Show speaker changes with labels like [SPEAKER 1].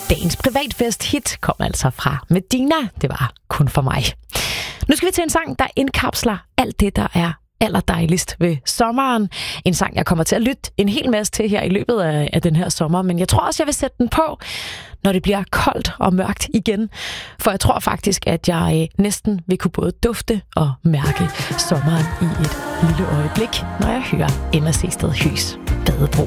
[SPEAKER 1] Dagens privatfest hit kom altså fra Medina. Det var kun for mig. Nu skal vi til en sang, der indkapsler alt det, der er allerdejligst ved sommeren. En sang, jeg kommer til at lytte en hel masse til her i løbet af den her sommer. Men jeg tror også, jeg vil sætte den på, når det bliver koldt og mørkt igen. For jeg tror faktisk, at jeg næsten vil kunne både dufte og mærke sommeren i et lille øjeblik, når jeg hører Emma Seested Høes Badebro.